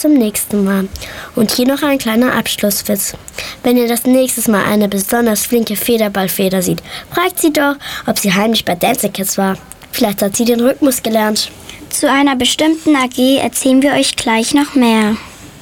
zum nächsten Mal. Und hier noch ein kleiner Abschlusswitz. Wenn ihr das nächste Mal eine besonders flinke Federballfeder seht, fragt sie doch, ob sie heimlich bei Dancing Kids war. Vielleicht hat sie den Rhythmus gelernt. Zu einer bestimmten AG erzählen wir euch gleich noch mehr.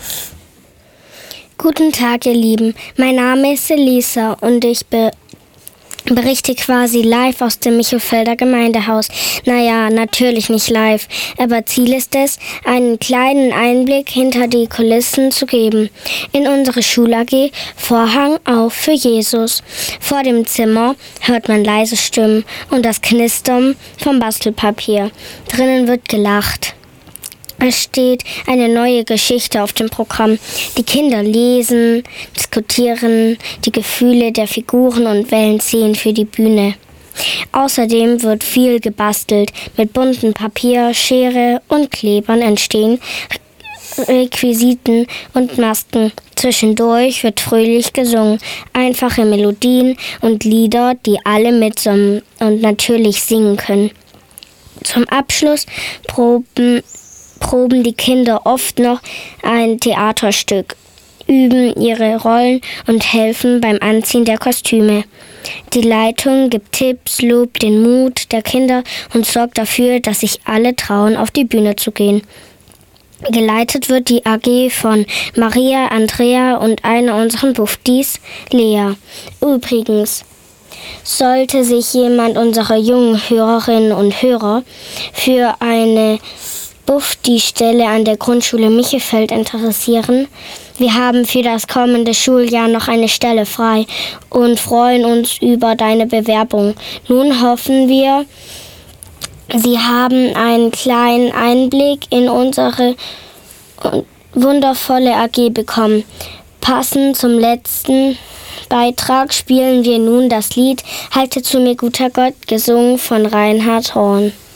Guten Tag, ihr Lieben. Mein Name ist Elisa und ich berichte quasi live aus dem Michelfelder Gemeindehaus. Naja, natürlich nicht live, aber Ziel ist es, einen kleinen Einblick hinter die Kulissen zu geben. In unsere Schul-AG Vorhang auf für Jesus. Vor dem Zimmer hört man leise Stimmen und das Knistern vom Bastelpapier. Drinnen wird gelacht. Es steht eine neue Geschichte auf dem Programm. Die Kinder lesen, diskutieren die Gefühle der Figuren und wählen Szenen für die Bühne. Außerdem wird viel gebastelt. Mit buntem Papier, Schere und Klebern entstehen Requisiten und Masken. Zwischendurch wird fröhlich gesungen. Einfache Melodien und Lieder, die alle mitsummen und natürlich singen können. Zum Abschluss proben die Kinder oft noch ein Theaterstück, üben ihre Rollen und helfen beim Anziehen der Kostüme. Die Leitung gibt Tipps, lobt den Mut der Kinder und sorgt dafür, dass sich alle trauen, auf die Bühne zu gehen. Geleitet wird die AG von Maria, Andrea und einer unserer Buftis, Lea. Übrigens, sollte sich jemand unserer jungen Hörerinnen und Hörer für eine die Stelle an der Grundschule Michelfeld interessieren. Wir haben für das kommende Schuljahr noch eine Stelle frei und freuen uns über deine Bewerbung. Nun hoffen wir, Sie haben einen kleinen Einblick in unsere wundervolle AG bekommen. Passend zum letzten Beitrag spielen wir nun das Lied Halte zu mir, guter Gott, gesungen von Reinhard Horn.